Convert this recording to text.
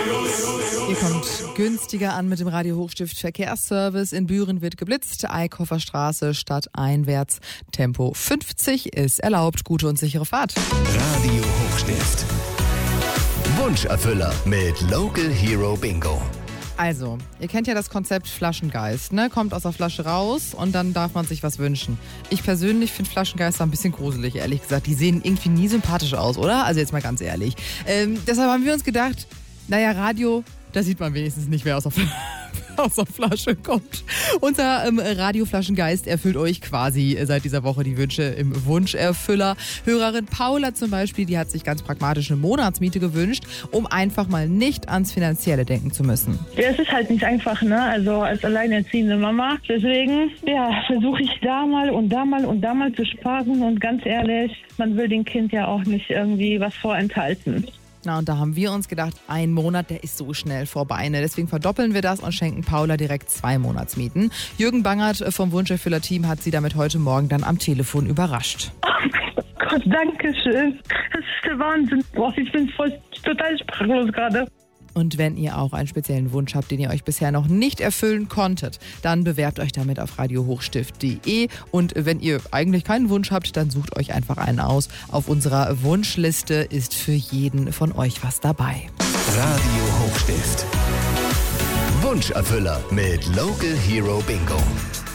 Ihr kommt günstiger an mit dem Radio Hochstift Verkehrsservice. In Büren wird geblitzt, Eickhofer Straße stadteinwärts. Tempo 50 ist erlaubt. Gute und sichere Fahrt. Radio Hochstift. Wunscherfüller mit Local Hero Bingo. Also, ihr kennt ja das Konzept Flaschengeist, ne? Kommt aus der Flasche raus und dann darf man sich was wünschen. Ich persönlich finde Flaschengeister ein bisschen gruselig, ehrlich gesagt. Die sehen irgendwie nie sympathisch aus, oder? Also jetzt mal ganz ehrlich. Deshalb haben wir uns gedacht, naja, Radio, da sieht man wenigstens nicht, wer aus der Flasche kommt. Unser Radioflaschengeist erfüllt euch quasi seit dieser Woche die Wünsche im Wunscherfüller. Hörerin Paula zum Beispiel, die hat sich ganz pragmatisch eine Monatsmiete gewünscht, um einfach mal nicht ans Finanzielle denken zu müssen. Ja, es ist halt nicht einfach, ne? Also als alleinerziehende Mama. Deswegen, ja, versuche ich da mal und da mal und da mal zu sparen. Und ganz ehrlich, man will dem Kind ja auch nicht irgendwie was vorenthalten. Na, und da haben wir uns gedacht, ein Monat, der ist so schnell vorbei. Ne? Deswegen verdoppeln wir das und schenken Paula direkt 2 Monatsmieten. Jürgen Bangert vom Wunscherfüller-Team hat sie damit heute Morgen dann am Telefon überrascht. Oh Gott, danke schön. Das ist der Wahnsinn. Boah, ich bin total sprachlos gerade. Und wenn ihr auch einen speziellen Wunsch habt, den ihr euch bisher noch nicht erfüllen konntet, dann bewerbt euch damit auf radiohochstift.de. Und wenn ihr eigentlich keinen Wunsch habt, dann sucht euch einfach einen aus. Auf unserer Wunschliste ist für jeden von euch was dabei. Radio Hochstift. Wunscherfüller mit Local Hero Bingo.